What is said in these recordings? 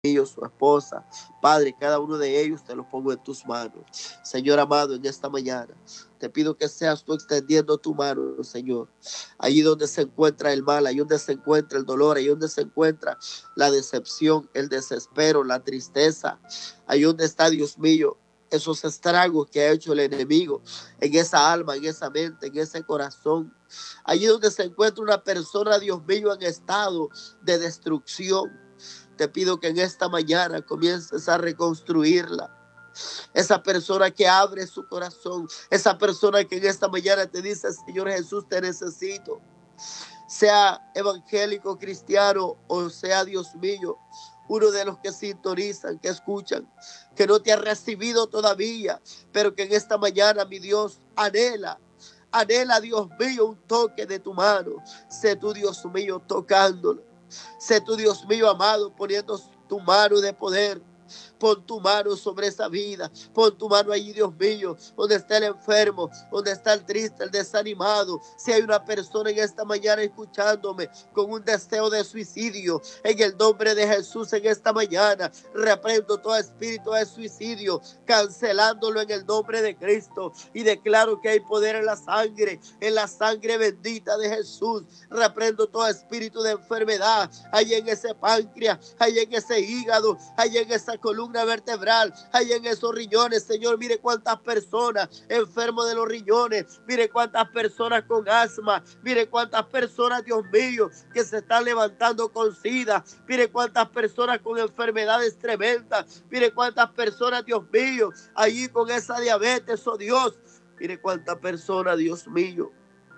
mío, su esposa. Padre, cada uno de ellos te los pongo en tus manos. Señor amado, en esta mañana te pido que seas tú extendiendo tu mano, Señor. Allí donde se encuentra el mal, allí donde se encuentra el dolor, allí donde se encuentra la decepción, el desespero, la tristeza. Allí donde está, Dios mío, esos estragos que ha hecho el enemigo en esa alma, en esa mente, en ese corazón. Allí donde se encuentra una persona, Dios mío, en estado de destrucción. Te pido que en esta mañana comiences a reconstruirla. Esa persona que abre su corazón, esa persona que en esta mañana te dice: Señor Jesús, te necesito. Sea evangélico, cristiano, o sea, Dios mío, uno de los que sintonizan, que escuchan, que no te ha recibido todavía, pero que en esta mañana, mi Dios, anhela, Dios mío, un toque de tu mano. Sé tú, Dios mío, tocándolo. Sé tú, Dios mío amado, poniendo tu mano de poder. Pon tu mano sobre esa vida. Pon tu mano allí, Dios mío, donde está el enfermo, donde está el triste, el desanimado. Si hay una persona en esta mañana escuchándome con un deseo de suicidio, en el nombre de Jesús, en esta mañana reprendo todo espíritu de suicidio, cancelándolo en el nombre de Cristo, y declaro que hay poder en la sangre bendita de Jesús. Reprendo todo espíritu de enfermedad, ahí en ese páncreas, ahí en ese hígado, ahí en esa columna vertebral, ahí en esos riñones. Señor, mire cuántas personas enfermos de los riñones, mire cuántas personas con asma, mire cuántas personas, Dios mío, que se están levantando con sida, mire cuántas personas con enfermedades tremendas, mire cuántas personas, Dios mío, allí con esa diabetes, oh Dios, mire cuántas personas, Dios mío,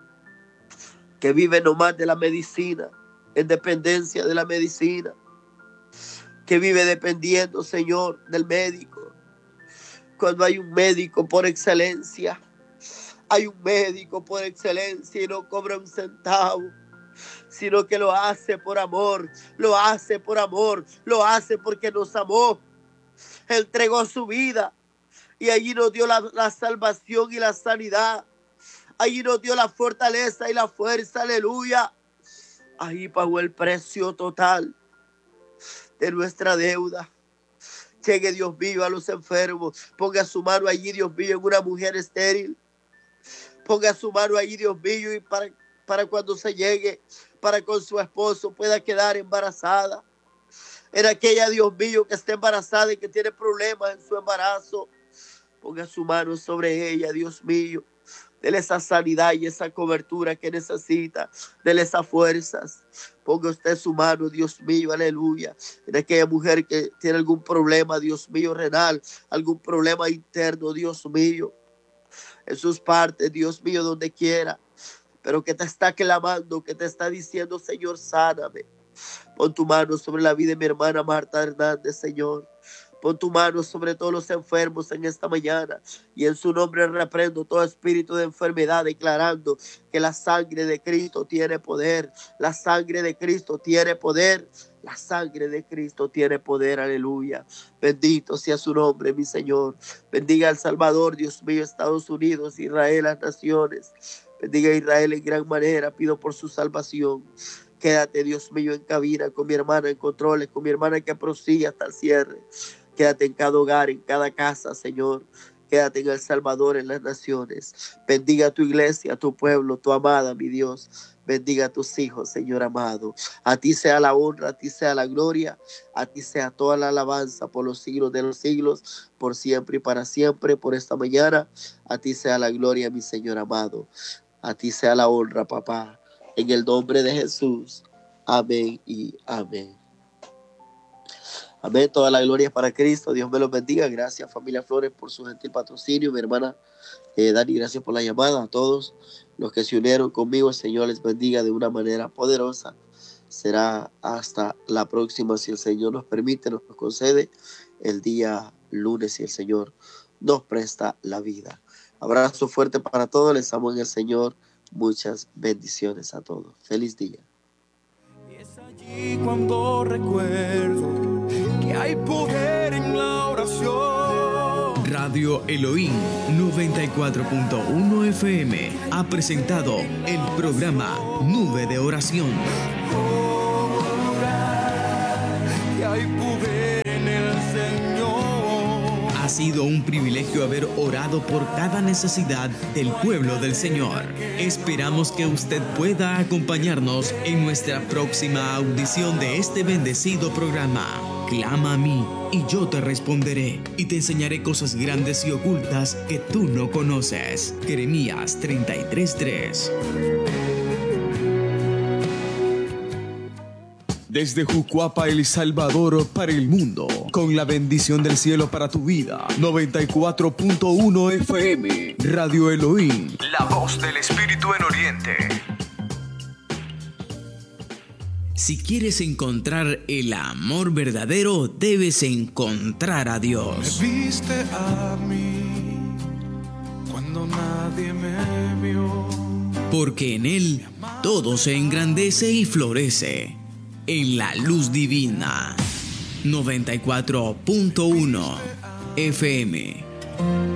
que viven nomás de la medicina, en dependencia de la medicina, que vive dependiendo, Señor, del médico. Cuando hay un médico por excelencia, hay un médico por excelencia y no cobra un centavo, sino que lo hace por amor, lo hace por amor, lo hace porque nos amó. Entregó su vida y allí nos dio la salvación y la sanidad. Allí nos dio la fortaleza y la fuerza, aleluya. Ahí pagó el precio total de nuestra deuda. Llegue, Dios mío, a los enfermos. Ponga su mano allí, Dios mío, en una mujer estéril. Ponga su mano allí, Dios mío, y para cuando se llegue, para con su esposo pueda quedar embarazada. En aquella, Dios mío, que está embarazada y que tiene problemas en su embarazo, ponga su mano sobre ella, Dios mío. Dele esa sanidad y esa cobertura que necesita. Dele esas fuerzas. Ponga usted su mano, Dios mío, aleluya. En aquella mujer que tiene algún problema, Dios mío, renal, algún problema interno, Dios mío. En sus partes, Dios mío, donde quiera. Pero que te está clamando, que te está diciendo: Señor, sáname. Pon tu mano sobre la vida de mi hermana Marta Hernández, Señor. Pon tu mano sobre todos los enfermos en esta mañana. Y en su nombre reprendo todo espíritu de enfermedad, declarando que la sangre de Cristo tiene poder. La sangre de Cristo tiene poder. La sangre de Cristo tiene poder, aleluya. Bendito sea su nombre, mi Señor. Bendiga a El Salvador, Dios mío, Estados Unidos, Israel, las naciones. Bendiga a Israel en gran manera. Pido por su salvación. Quédate, Dios mío, en cabina con mi hermana, en controles, con mi hermana que prosigue hasta el cierre. Quédate en cada hogar, en cada casa, Señor. Quédate en El Salvador, en las naciones. Bendiga a tu iglesia, a tu pueblo, tu amada, mi Dios. Bendiga a tus hijos, Señor amado. A ti sea la honra, a ti sea la gloria, a ti sea toda la alabanza por los siglos de los siglos, por siempre y para siempre, por esta mañana. A ti sea la gloria, mi Señor amado. A ti sea la honra, papá. En el nombre de Jesús. Amén y amén. Amén, toda la gloria es para Cristo. Dios me los bendiga. Gracias, familia Flores, por su gentil patrocinio. Mi hermana Dani, gracias por la llamada. A todos los que se unieron conmigo, el Señor les bendiga de una manera poderosa. Será hasta la próxima, si el Señor nos permite, nos concede el día lunes, si el Señor nos presta la vida. Abrazo fuerte para todos. Les amo en el Señor. Muchas bendiciones a todos. Feliz día. Y es allí cuando recuerdo que hay poder en la oración. Radio Elohim 94.1 FM ha presentado el programa Nube de Oración. Que hay poder. sido un privilegio haber orado por cada necesidad del pueblo del Señor. Esperamos que usted pueda acompañarnos en nuestra próxima audición de este bendecido programa. Clama a mí y yo te responderé y te enseñaré cosas grandes y ocultas que tú no conoces. Jeremías 33:3. Desde Jucuapa, El Salvador, para el mundo, con la bendición del cielo para tu vida. 94.1 FM, Radio Elohim, la voz del Espíritu en Oriente. Si quieres encontrar el amor verdadero, debes encontrar a Dios. Me viste a mí cuando nadie me vio. Porque en Él todo se engrandece y florece. En la luz divina. 94.1 FM.